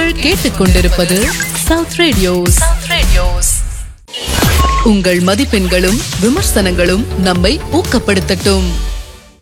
நீங்கள் கேட்டுக்கொண்டிருப்பது south radios. உங்கள் மதிப்பெண்களும் விமர்சனங்களும் நம்மை ஊக்கப்படுத்தட்டும்.